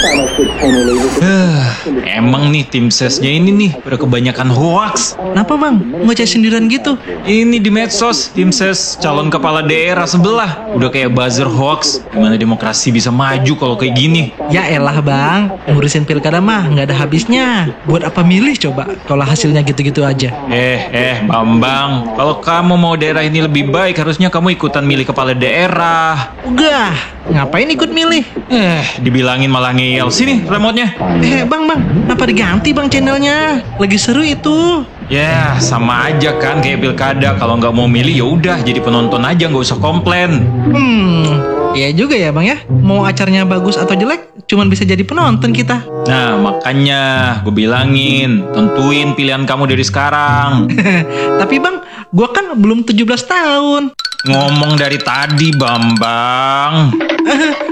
Emang nih tim sesnya ini nih udah kebanyakan hoax. Kenapa bang? Ngoceh sindiran gitu? Ini di medsos, tim ses calon kepala daerah sebelah udah kayak buzzer hoax. Gimana demokrasi bisa maju kalau kayak gini? Ya elah bang, ngurusin pilkada mah nggak ada habisnya. Buat apa milih coba kalau hasilnya gitu-gitu aja? Bambang, kalau kamu mau daerah ini lebih baik, harusnya kamu ikutan milih kepala daerah. Udah, ngapain ikut milih? Dibilangin malah ngeyel. Sini remote-nya. Bang, kenapa diganti bang channelnya? Lagi seru itu. Ya, sama aja kan kayak pilkada. Kalau nggak mau milih ya udah jadi penonton aja, nggak usah komplain. Iya juga ya bang ya. Mau acaranya bagus atau jelek, cuman bisa jadi penonton kita. Nah, makanya gue bilangin, tentuin pilihan kamu dari sekarang. Tapi bang, gua kan belum 17 tahun. Ngomong dari tadi, Bambang.